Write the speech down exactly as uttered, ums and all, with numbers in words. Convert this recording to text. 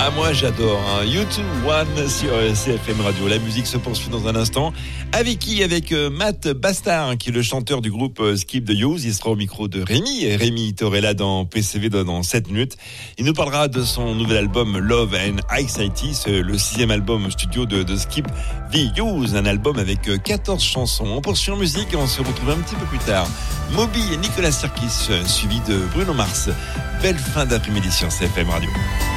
Ah, moi j'adore. Hein. You two one sur C F M Radio. La musique se poursuit dans un instant. Avec qui? Avec euh, Matt Bastard, qui est le chanteur du groupe euh, Skip the Use. Il sera au micro de Rémi. Et Rémi Torella dans P C V dans, dans sept minutes. Il nous parlera de son nouvel album Love and Anxiety, c'est le sixième album studio de, de Skip the Use. Un album avec euh, quatorze chansons. On poursuit en musique et on se retrouve un petit peu plus tard. Moby et Nicolas Sirkis, suivi de Bruno Mars. Belle fin d'après-midi sur C F M Radio.